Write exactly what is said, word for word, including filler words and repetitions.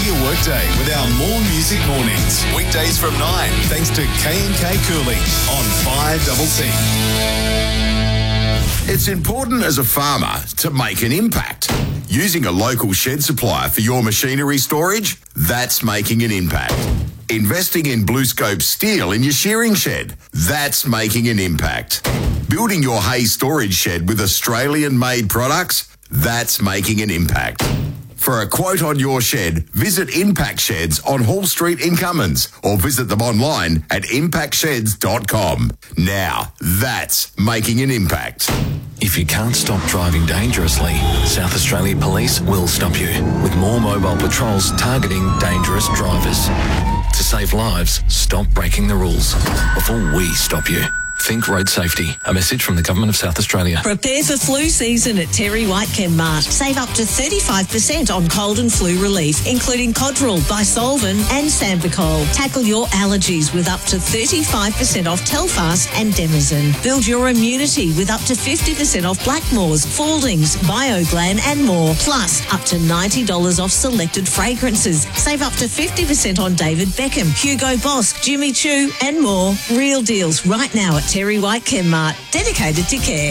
your workday with our More Music Mornings. Weekdays from nine, thanks to K and K Cooling on five double T. It's important as a farmer to make an impact. Using a local shed supplier for your machinery storage, that's making an impact. Investing in BlueScope steel in your shearing shed, that's making an impact. Building your hay storage shed with Australian-made products, that's making an impact. For a quote on your shed, visit Impact Sheds on Hall Street in Cummins or visit them online at impact sheds dot com. Now, that's making an impact. If you can't stop driving dangerously, South Australia Police will stop you with more mobile patrols targeting dangerous drivers. To save lives, stop breaking the rules before we stop you. Think road safety. A message from the Government of South Australia. Prepare for flu season at Terry White Chemmart. Save up to thirty-five percent on cold and flu relief, including Codral, Bisolven and Sambucol. Tackle your allergies with up to thirty-five percent off Telfast and Demizen. Build your immunity with up to fifty percent off Blackmores, Faldings, Bioglan and more. Plus, up to ninety dollars off selected fragrances. Save up to fifty percent on David Beckham, Hugo Boss, Jimmy Choo and more. Real deals right now at Terry White Chemmart, dedicated to care.